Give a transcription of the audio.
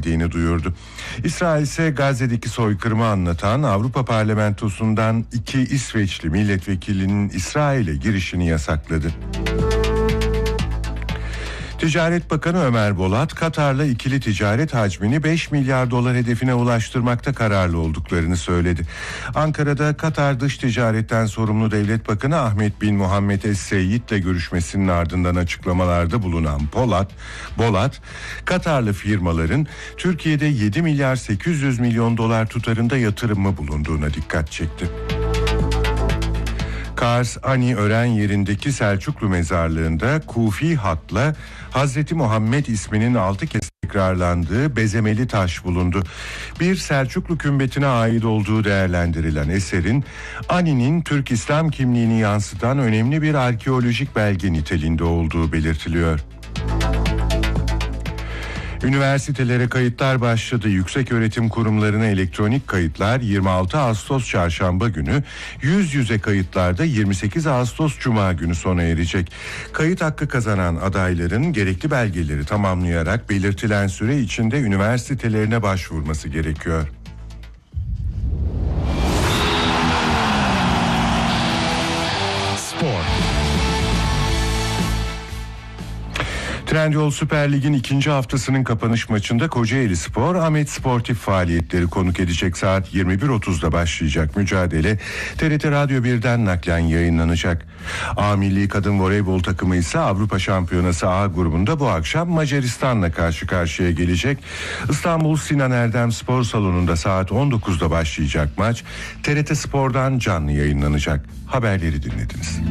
edildiğini duyurdu. İsrail ise Gazze'deki soykırımı anlatan Avrupa Parlamentosu'ndan 2 İsveçli milletvekilinin İsrail'e girişini yasakladı. Ticaret Bakanı Ömer Bolat, Katar'la ikili ticaret hacmini 5 milyar dolar hedefine ulaştırmakta kararlı olduklarını söyledi. Ankara'da Katar Dış Ticaret'ten sorumlu Devlet Bakanı Ahmet bin Muhammed Es-Seyyid'le görüşmesinin ardından açıklamalarda bulunan Bolat, Katarlı firmaların Türkiye'de 7 milyar 800 milyon dolar tutarında yatırımı bulunduğuna dikkat çekti. Kars Ani Ören yerindeki Selçuklu mezarlığında Kufi hatla Hazreti Muhammed isminin 6 kez tekrarlandığı bezemeli taş bulundu. Bir Selçuklu kümbetine ait olduğu değerlendirilen eserin Ani'nin Türk İslam kimliğini yansıtan önemli bir arkeolojik belge niteliğinde olduğu belirtiliyor. Üniversitelere kayıtlar başladı. Yükseköğretim kurumlarına elektronik kayıtlar 26 Ağustos çarşamba günü, yüz yüze kayıtlarda 28 Ağustos cuma günü sona erecek. Kayıt hakkı kazanan adayların gerekli belgeleri tamamlayarak belirtilen süre içinde üniversitelerine başvurması gerekiyor. Spor. Trendyol Süper Lig'in 2. haftasının kapanış maçında Kocaelispor, Ahmet Sportif faaliyetleri konuk edecek. Saat 21.30'da başlayacak mücadele TRT Radyo 1'den naklen yayınlanacak. A Milli Kadın Voleybol takımı ise Avrupa Şampiyonası A grubunda bu akşam Macaristan'la karşı karşıya gelecek. İstanbul Sinan Erdem Spor Salonu'nda saat 19'da başlayacak maç TRT Spor'dan canlı yayınlanacak. Haberleri dinlediniz.